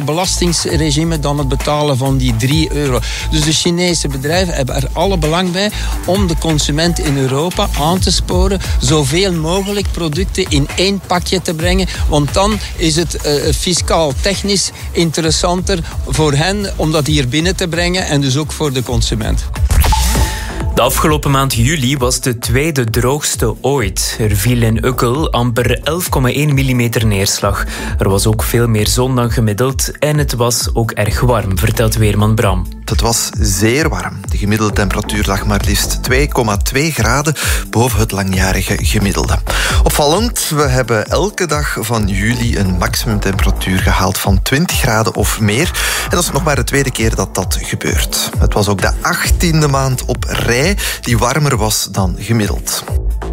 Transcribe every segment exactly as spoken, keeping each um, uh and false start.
belastingsregime dan het betalen van die drie euro. Dus de Chinese bedrijven hebben er alle belang bij om de consument in Europa aan te sporen zoveel mogelijk producten in één pakje te brengen, want dan is het uh, fiscaal technisch interessanter voor hen om dat hier binnen te brengen en dus ook voor de consument. De afgelopen maand juli was de tweede droogste ooit. Er viel in Ukkel amper elf komma één millimeter neerslag. Er was ook veel meer zon dan gemiddeld en het was ook erg warm, vertelt weerman Bram. Het was zeer warm. De gemiddelde temperatuur lag maar liefst twee komma twee graden boven het langjarige gemiddelde. Opvallend, we hebben elke dag van juli een maximumtemperatuur gehaald van twintig graden of meer. En dat is nog maar de tweede keer dat dat gebeurt. Het was ook de achttiende maand op rij die warmer was dan gemiddeld.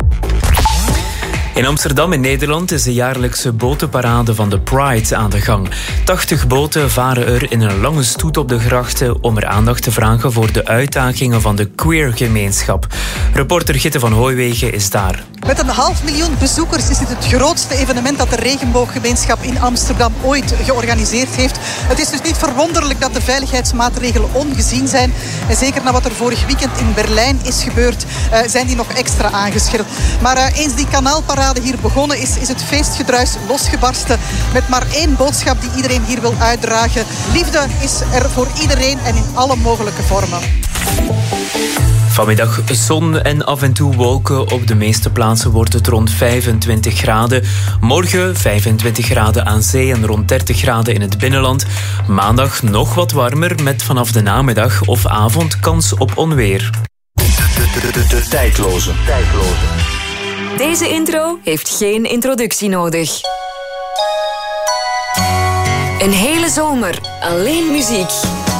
In Amsterdam in Nederland is de jaarlijkse botenparade van de Pride aan de gang. tachtig boten varen er in een lange stoet op de grachten om er aandacht te vragen voor de uitdagingen van de queer-gemeenschap. Reporter Gitte van Hooijwegen is daar. Met een half miljoen bezoekers is dit het grootste evenement dat de regenbooggemeenschap in Amsterdam ooit georganiseerd heeft. Het is dus niet verwonderlijk dat de veiligheidsmaatregelen ongezien zijn. En zeker na wat er vorig weekend in Berlijn is gebeurd, uh, zijn die nog extra aangescherpt. Maar uh, eens die kanaalparade hier begonnen is, is het feestgedruis losgebarsten. Met maar één boodschap die iedereen hier wil uitdragen. Liefde is er voor iedereen en in alle mogelijke vormen. Vanmiddag zon en af en toe wolken. Op de meeste plaatsen wordt het rond vijfentwintig graden. Morgen vijfentwintig graden aan zee en rond dertig graden in het binnenland. Maandag nog wat warmer met vanaf de namiddag of avond kans op onweer. De, de, de, de, de tijdloze. tijdloze. Deze intro heeft geen introductie nodig. Een hele zomer alleen muziek.